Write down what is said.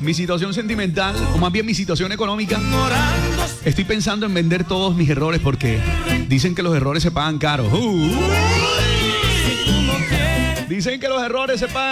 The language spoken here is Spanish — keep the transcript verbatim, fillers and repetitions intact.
mi situación sentimental, o más bien mi situación económica, estoy pensando en vender todos mis errores porque dicen que los errores se pagan caros. Uh. Dicen que los errores se pagan